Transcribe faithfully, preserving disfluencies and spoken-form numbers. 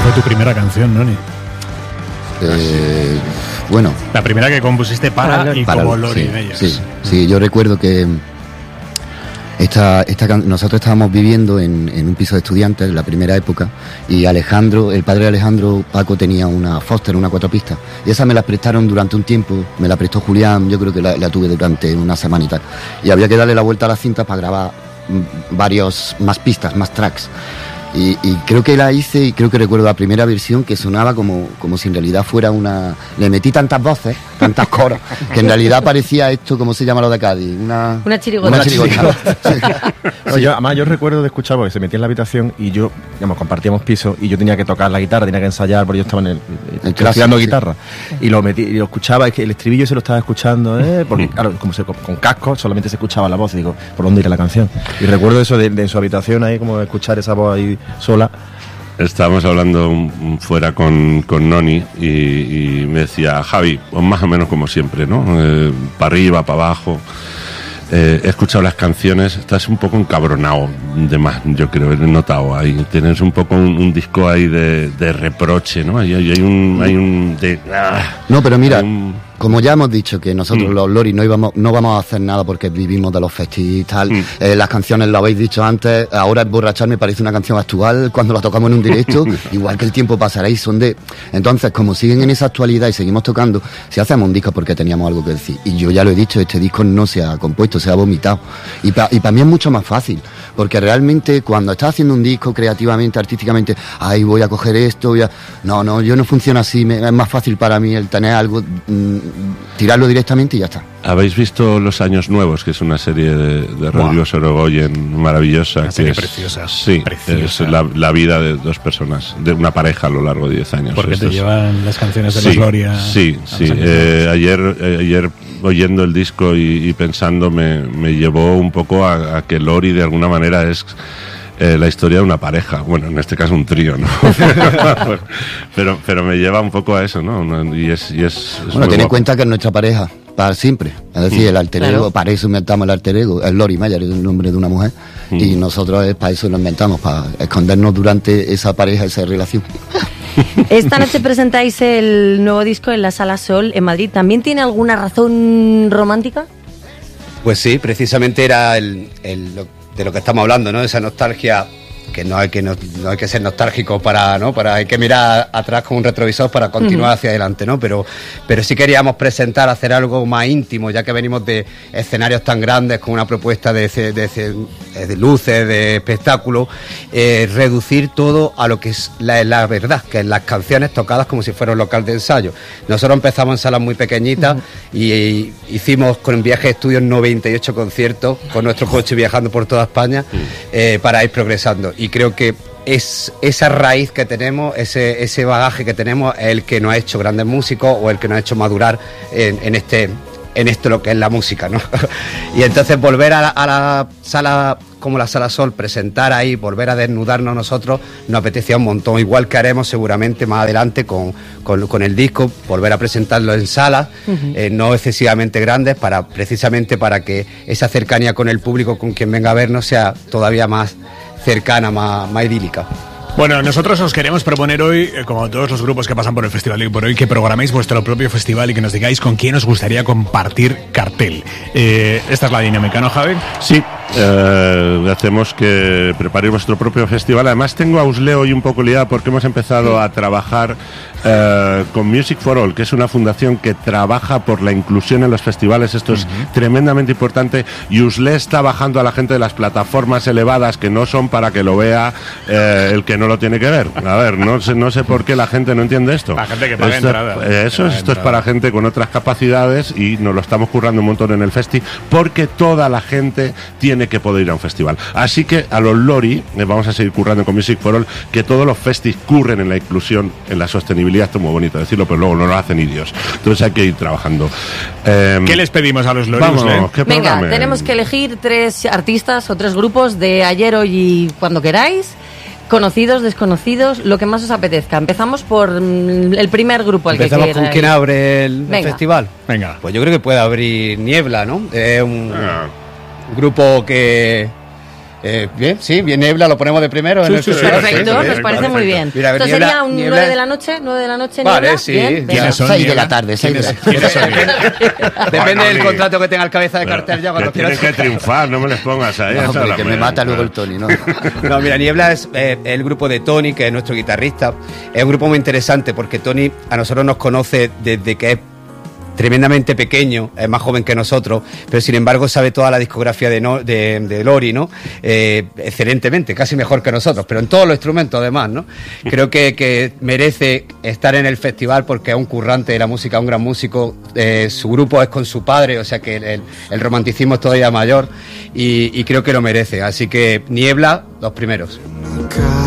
fue tu primera canción, Noni? Eh, bueno. La primera que compusiste para, para y para como Lori sí, Meyers. Sí, sí, yo recuerdo que esta, esta nosotros estábamos viviendo en, en un piso de estudiantes en la primera época, y Alejandro, el padre de Alejandro, Paco, tenía una Foster, una cuatro pistas, y esa me la prestaron durante un tiempo, me la prestó Julián, yo creo que la, la tuve durante una semana y tal, y había que darle la vuelta a la cinta para grabar varios más pistas, más tracks. Y, y creo que la hice, y creo que recuerdo la primera versión que sonaba como, como si en realidad fuera una... Le metí tantas voces, tantas coros, que en realidad parecía esto, ¿cómo se llama lo de Cádiz? Una, una chirigota. Una chirigota. Sí. No, yo, además yo recuerdo de escuchar, porque se metía en la habitación y yo, digamos, compartíamos piso y yo tenía que tocar la guitarra, tenía que ensayar, porque yo estaba en el... el estudiando sí. guitarra. Y lo metí, y lo escuchaba, es que el estribillo se lo estaba escuchando, ¿eh? Porque claro, como se, con, con casco solamente se escuchaba la voz, y digo, ¿por dónde irá la canción? Y recuerdo eso de, de en su habitación ahí, como escuchar esa voz ahí sola. Estábamos hablando fuera con, con Noni y, y me decía, Javi, pues más o menos como siempre, ¿no? Eh, para arriba, para abajo. Eh, he escuchado las canciones, estás un poco encabronado de más, yo creo, he notado ahí. Tienes un poco un, un disco ahí de, de reproche, ¿no? Hay, hay un... Hay un de, ah, no, pero mira... Un... Como ya hemos dicho que nosotros mm. los Lori no íbamos, no vamos a hacer nada porque vivimos de los festivales y tal, mm. eh, las canciones lo habéis dicho antes, ahora Emborrachar me parece una canción actual cuando la tocamos en un directo, igual que El tiempo pasará, y son de... Entonces, como siguen en esa actualidad y seguimos tocando, si hacemos un disco porque teníamos algo que decir, y yo ya lo he dicho, este disco no se ha compuesto, se ha vomitado, y para y pa mí es mucho más fácil, porque realmente cuando estás haciendo un disco creativamente, artísticamente, ay, voy a coger esto, voy a... No, no, yo no funciona así, me, es más fácil para mí el tener algo... Mmm, tirarlo directamente y ya está. ¿Habéis visto Los Años Nuevos, que es una serie de, de Rodrigo wow. Sorogoyen maravillosa? Una serie que es, preciosa. Sí, preciosa. Es la, la vida de dos personas, de una pareja a lo largo de diez años. Porque Estos... te llevan las canciones de sí, la Gloria. Sí, sí. Eh, ayer, eh, ayer oyendo el disco y, y pensando me, me llevó un poco a, a que Lori de alguna manera es... Eh, la historia de una pareja, bueno, en este caso un trío, ¿no? pero pero me lleva un poco a eso, ¿no? Y es, y es, es bueno, ten en cuenta que es nuestra pareja para siempre, es decir, mm. el alter ego, claro. Para eso inventamos el alter ego, es Lori Meyers, es el nombre de una mujer, mm. y nosotros es para eso lo inventamos, para escondernos durante esa pareja, esa relación. Esta noche presentáis el nuevo disco en la Sala Sol en Madrid, ¿también tiene alguna razón romántica? Pues sí, precisamente era el... el lo de lo que estamos hablando, ¿no? Esa nostalgia, que no hay que no, no hay que ser nostálgico para, ¿no? Para hay que mirar atrás con un retrovisor para continuar uh-huh. hacia adelante, ¿no? Pero pero sí queríamos presentar, hacer algo más íntimo, ya que venimos de escenarios tan grandes con una propuesta de, de, de, de luces, de espectáculo, eh, reducir todo a lo que es la, la verdad, que es las canciones tocadas como si fuera un local de ensayo. Nosotros empezamos en salas muy pequeñitas uh-huh. y, y hicimos con Viaje de Estudios noventa y ocho conciertos con nuestro coche viajando por toda España uh-huh. eh, para ir progresando. Y creo que es esa raíz que tenemos, ese, ese bagaje que tenemos, es el que nos ha hecho grandes músicos o el que nos ha hecho madurar en, en este en esto lo que es la música, ¿no? Y entonces volver a la, a la sala como la Sala Sol, presentar ahí, volver a desnudarnos nosotros, nos apetecía un montón, igual que haremos seguramente más adelante con, con, con el disco, volver a presentarlo en salas, uh-huh. eh, no excesivamente grandes, para precisamente para que esa cercanía con el público, con quien venga a vernos, sea todavía más cercana, más, más idílica. Bueno, nosotros os queremos proponer hoy, como todos los grupos que pasan por el festival hoy por hoy, que programéis vuestro propio festival y que nos digáis con quién os gustaría compartir cartel. Eh, esta es la dinámica, ¿no, Javi? Sí, eh, hacemos que preparéis vuestro propio festival. Además tengo a Usle hoy un poco liada porque hemos empezado a trabajar eh, con Music for All, que es una fundación que trabaja por la inclusión en los festivales. Esto es uh-huh. tremendamente importante, y Usle está bajando a la gente de las plataformas elevadas que no son para que lo vea eh, el que no lo tiene que ver. A ver, no sé, no sé por qué la gente no entiende esto. La gente que paga esto, entrada. Eh, eso, paga esto entrada. Es para gente con otras capacidades y nos lo estamos currando un montón en el festi, porque toda la gente tiene que poder ir a un festival. Así que a los Lori eh, vamos a seguir currando con Music for All, que todos los festis curren en la inclusión, en la sostenibilidad. Esto es muy bonito decirlo, pero luego no lo hacen indios. Entonces hay que ir trabajando. Eh, ¿Qué les pedimos a los Lori? Vamos, ¿qué Venga, programa? Tenemos que elegir tres artistas o tres grupos de ayer, hoy y cuando queráis. Conocidos, desconocidos, lo que más os apetezca. Empezamos por el primer grupo al que Empezamos con quién abre el Venga. festival. Venga. Pues yo creo que puede abrir Niebla, ¿no? Es un ah. grupo que Eh, bien, sí, bien Niebla, lo ponemos de primero. Sí, en sí, el sí, perfecto, sí, nos sí, parece perfecto. muy bien. Mira, Esto Niebla- sería un Niebla- nueve de la noche, nueve de la noche, Vale, Niebla. sí. Bien, venga. ¿Quiénes son, seis de Niebla? la tarde, seis de la tarde. ¿Quiénes son, Niebla? Depende del Oli. contrato que tenga el cabeza de cartel ya cuando Que tienen quieras. que triunfar, no me les pongas ahí. No, esa hombre, es la que me buena. mata luego el Tony, ¿no? No, mira, Niebla es eh, el grupo de Tony, que es nuestro guitarrista. Es un grupo muy interesante porque Tony a nosotros nos conoce desde que es tremendamente pequeño, es más joven que nosotros, pero sin embargo sabe toda la discografía de, no, de, de Lori, ¿no? Eh, excelentemente, casi mejor que nosotros, pero en todos los instrumentos además, ¿no? Creo que, que merece estar en el festival porque es un currante de la música, un gran músico, eh, su grupo es con su padre, o sea que el, el romanticismo es todavía mayor y, y creo que lo merece, así que Niebla, los primeros.